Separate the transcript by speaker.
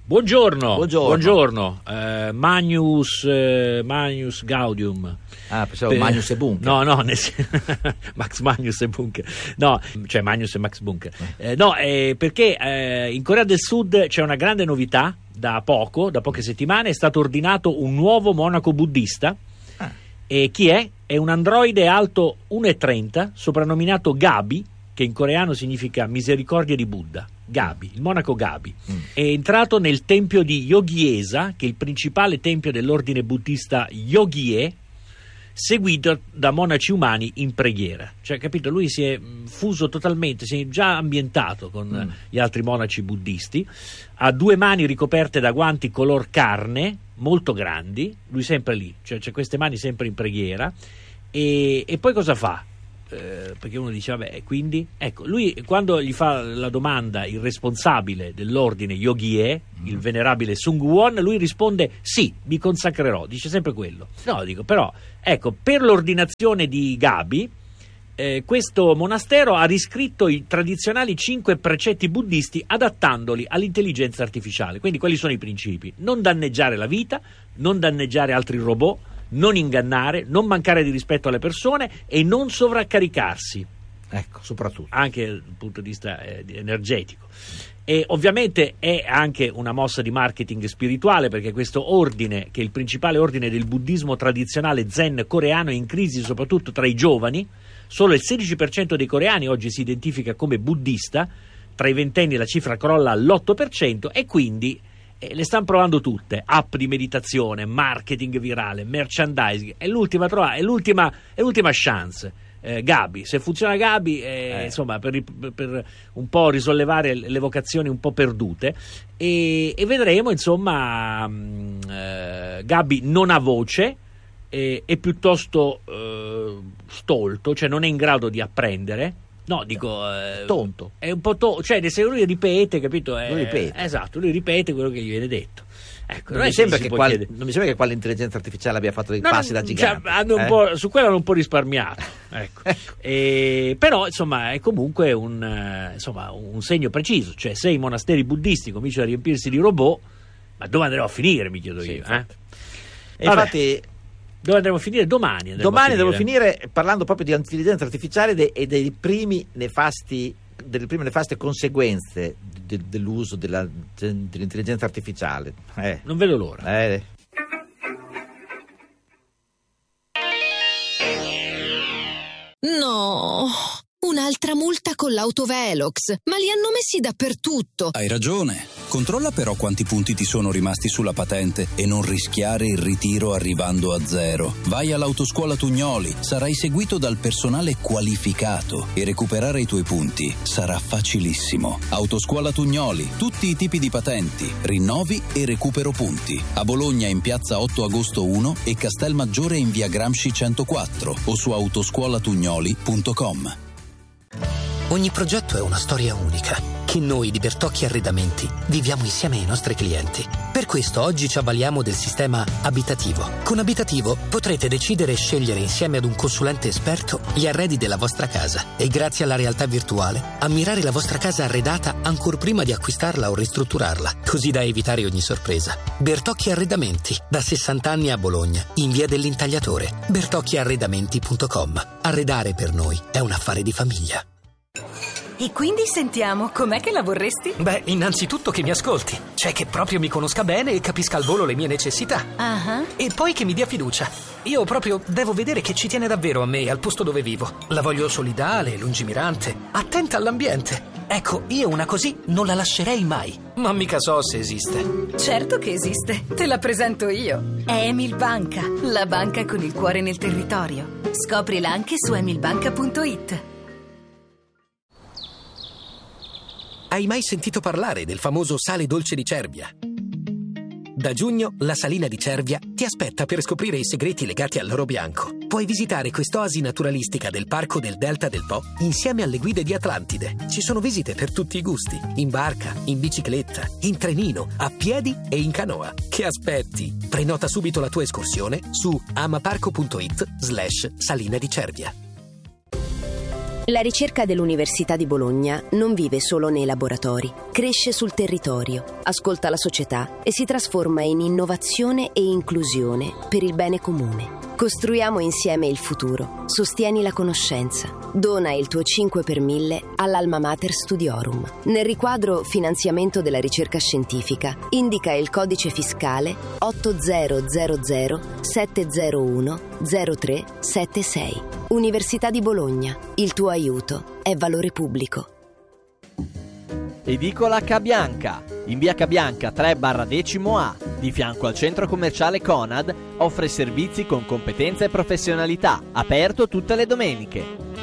Speaker 1: Buongiorno. Magnus Gaudium.
Speaker 2: Pensavo Magnus e Bunker.
Speaker 1: No, Max Magnus e Bunker. No, cioè Magnus e Max Bunker. Perché in Corea del Sud c'è una grande novità. Da poche settimane è stato ordinato un nuovo monaco buddista. E chi è? È un androide alto 1,30, soprannominato Gabi, che in coreano significa misericordia di Buddha. Gabi, il monaco Gabi. È entrato nel tempio di Yogyesa, che è il principale tempio dell'ordine buddista Yogye, seguito da monaci umani in preghiera. Cioè, capito, lui si è fuso totalmente, si è già ambientato con gli altri monaci buddisti. Ha 2 mani ricoperte da guanti color carne, molto grandi, lui sempre lì, cioè c'è queste mani sempre in preghiera. E poi cosa fa? Perché uno dice vabbè, quindi ecco, lui quando gli fa la domanda il responsabile dell'ordine Yogye, il venerabile Sung Won, lui risponde sì, mi consacrerò, dice sempre quello. No, dico, però ecco, per l'ordinazione di Gabi questo monastero ha riscritto i tradizionali 5 precetti buddisti adattandoli all'intelligenza artificiale. Quindi quali sono i principi? Non danneggiare la vita, non danneggiare altri robot, non ingannare, non mancare di rispetto alle persone e non sovraccaricarsi.
Speaker 2: Ecco, soprattutto. Anche
Speaker 1: dal punto di vista energetico. E ovviamente è anche una mossa di marketing spirituale, perché questo ordine, che è il principale ordine del buddismo tradizionale zen coreano, è in crisi soprattutto tra i giovani. Solo il 16% dei coreani oggi si identifica come buddista, tra i ventenni la cifra crolla all'8% e quindi le stanno provando tutte, app di meditazione, marketing virale, merchandising, è l'ultima chance. Gabi, se funziona Gabi, insomma, per un po' risollevare le vocazioni un po' perdute, e vedremo, insomma, Gabi non ha voce, è piuttosto stolto, cioè non è in grado di apprendere. No, dico
Speaker 2: tonto.
Speaker 1: È un po' cioè se lui ripete, capito?
Speaker 2: Lui ripete.
Speaker 1: Esatto, lui ripete quello che gli viene detto. Ecco,
Speaker 2: non mi sembra che quale intelligenza artificiale abbia fatto dei passi da gigante.
Speaker 1: Cioè, su quello hanno un po' risparmiato. Ecco. Però insomma è comunque un segno preciso. Cioè, se i monasteri buddisti cominciano a riempirsi di robot, ma dove andremo a finire, mi chiedo io.
Speaker 2: E infatti,
Speaker 1: dove andremo a finire? Domani
Speaker 2: devo finire parlando proprio di intelligenza artificiale e delle prime nefaste conseguenze dell'uso dell'intelligenza artificiale.
Speaker 1: Non vedo l'ora.
Speaker 3: No, un'altra multa con l'autovelox, ma li hanno messi dappertutto.
Speaker 4: Hai ragione. Controlla però quanti punti ti sono rimasti sulla patente e non rischiare il ritiro arrivando a 0. Vai all'Autoscuola Tugnoli, sarai seguito dal personale qualificato e recuperare i tuoi punti sarà facilissimo. Autoscuola Tugnoli, tutti i tipi di patenti, rinnovi e recupero punti. A Bologna in piazza 8 agosto 1 e Castelmaggiore in via Gramsci 104 o su autoscuolatugnoli.com.
Speaker 5: Ogni progetto è una storia unica, che noi di Bertocchi Arredamenti viviamo insieme ai nostri clienti. Per questo oggi ci avvaliamo del sistema abitativo. Con Abitativo potrete decidere e scegliere insieme ad un consulente esperto gli arredi della vostra casa e grazie alla realtà virtuale ammirare la vostra casa arredata ancor prima di acquistarla o ristrutturarla, così da evitare ogni sorpresa. Bertocchi Arredamenti, da 60 anni a Bologna, in via dell'Intagliatore. bertocchiarredamenti.com. Arredare per noi è un affare di famiglia.
Speaker 6: E quindi sentiamo, com'è che la vorresti?
Speaker 5: Beh, innanzitutto che mi ascolti, cioè che proprio mi conosca bene e capisca al volo le mie necessità. E poi che mi dia fiducia. Io proprio devo vedere che ci tiene davvero a me e al posto dove vivo. La voglio solidale, lungimirante, attenta all'ambiente. Ecco, io una così non la lascerei mai. Ma mica so se esiste.
Speaker 6: Certo che esiste, te la presento io. È Emil Banca, la banca con il cuore nel territorio. Scoprila anche su emilbanca.it.
Speaker 5: Hai mai sentito parlare del famoso sale dolce di Cervia? Da giugno la Salina di Cervia ti aspetta per scoprire i segreti legati all'oro bianco. Puoi visitare quest'oasi naturalistica del Parco del Delta del Po insieme alle guide di Atlantide. Ci sono visite per tutti i gusti, in barca, in bicicletta, in trenino, a piedi e in canoa. Che aspetti? Prenota subito la tua escursione su amaparco.it/Salina di Cervia.
Speaker 7: La ricerca dell'Università di Bologna non vive solo nei laboratori, cresce sul territorio, ascolta la società e si trasforma in innovazione e inclusione per il bene comune. Costruiamo insieme il futuro. Sostieni la conoscenza. Dona il tuo 5 per 1000 all'Alma Mater Studiorum. Nel riquadro Finanziamento della ricerca scientifica indica il codice fiscale 8000 701 0376. Università di Bologna. Il tuo aiuto è valore pubblico.
Speaker 8: Edicola Cabianca. In via Cabianca 3/10A, di fianco al centro commerciale Conad, offre servizi con competenza e professionalità, aperto tutte le domeniche.